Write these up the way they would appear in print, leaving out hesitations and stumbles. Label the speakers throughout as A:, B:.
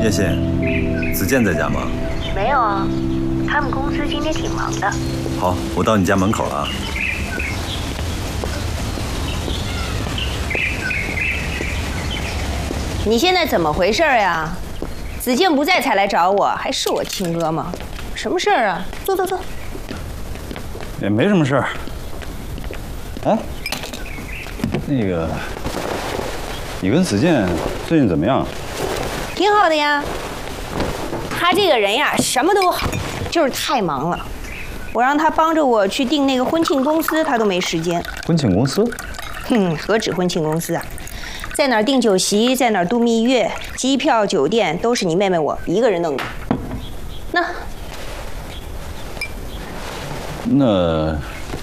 A: 叶信，子健在家吗？
B: 没有啊，他们公司今天挺忙的。
A: 好，我到你家门口了啊。
C: 你现在怎么回事呀？子健不在才来找我，还是我亲哥吗？什么事儿啊？坐坐坐。
D: 也没什么事儿。哎，那个，你跟子健最近怎么样？
C: 挺好的呀。他这个人呀，什么都好，就是太忙了。我让他帮着我去订那个婚庆公司，他都没时间。
D: 婚庆公司？
C: 何止婚庆公司啊！在哪儿订酒席，在哪儿度蜜月，机票、酒店都是你妹妹我一个人弄的。
D: 那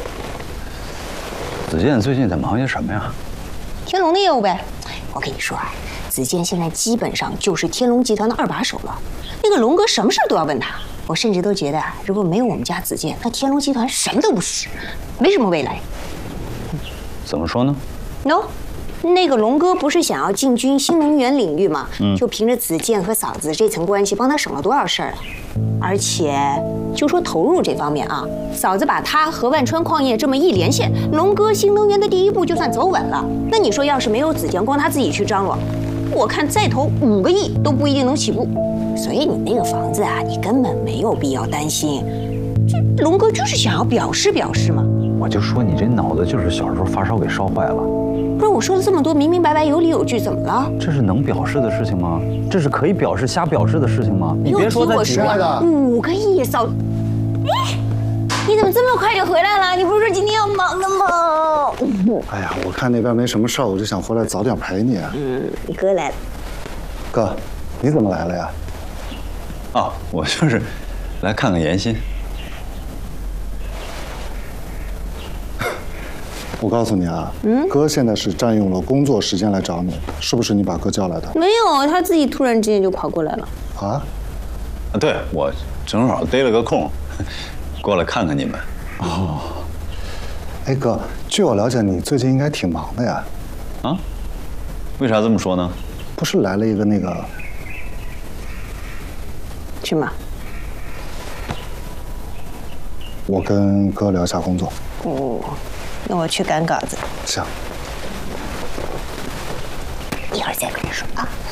D: 子健最近在忙些什么呀？
C: 天龙的业务呗。我跟你说啊，子健现在基本上就是天龙集团的2把手了。那个龙哥什么事都要问他，我甚至都觉得啊，如果没有我们家子健，那天龙集团什么都不是，没什么未来。
D: 怎么说呢
C: ？No。那个龙哥不是想要进军新能源领域吗？就凭着子健和嫂子这层关系，帮他省了多少事儿啊！而且就说投入这方面啊，嫂子把他和万川矿业这么一连线，龙哥新能源的第一步就算走稳了。那你说，要是没有子健，光他自己去张罗，我看再投5个亿都不一定能起步。所以你那个房子啊，你根本没有必要担心。这龙哥就是想要表示表示嘛。
D: 我就说你这脑子就是小时候发烧给烧坏了。
C: 不是我说了这么多，明明白白，有理有据，怎么了？
D: 这是能表示的事情吗？这是可以表示、瞎表示的事情吗？你别说再举例了。
C: 5个亿，嫂，哎，你怎么这么快就回来了？你不是说今天要忙的吗？
E: 哎呀，我看那边没什么事儿，我就想回来早点陪你。
C: 你哥来了。
E: 哥，你怎么来了呀？
D: 啊，我就是来看看妍希。
E: 我告诉你啊，哥现在是占用了工作时间来找你，是不是你把哥叫来的？
C: 没有，他自己突然之间就跑过来了。
E: 啊？
D: 对，我正好逮了个空，过来看看你们。
E: 哦。哎哥，据我了解，你最近应该挺忙的呀。
D: 啊？为啥这么说呢？
E: 不是来了一个那个……
C: 去吗？
E: 我跟哥聊一下工作。
C: 哦。那我去赶稿子。
E: 行，
C: 一会儿再跟你说啊。